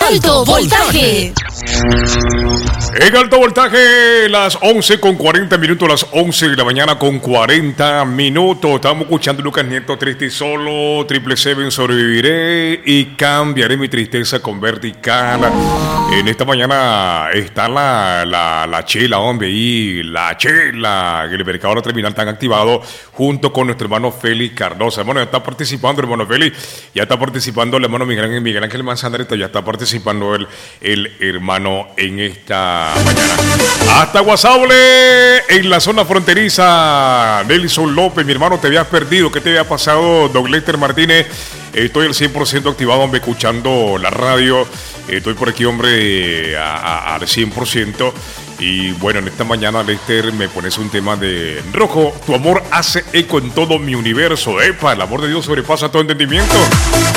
Alto Voltaje. En Alto Voltaje, las 11:40, las 11 de la mañana con 40 minutos. Estamos escuchando Lucas Nieto, Triste y Solo, 777 Sobreviviré y Cambiaré mi tristeza con Vertical. En esta mañana está la chela, hombre, y la chela, el mercado terminal tan activado, junto con nuestro hermano Félix Cardosa. Hermano, ya está participando, hermano Félix, ya está participando el hermano Miguel Ángel Manzanareta, ya está participando el hermano en esta mañana. Hasta Guasable, en la zona fronteriza. Nelson López, mi hermano, te habías perdido. ¿Qué te había pasado? Don Lester Martínez, estoy al 100% activado, hombre, escuchando la radio. Estoy por aquí, hombre, al 100%. Y bueno, en esta mañana, Lester, me pones un tema de Rojo. Tu amor hace eco en todo mi universo. ¡Epa! El amor de Dios sobrepasa todo entendimiento.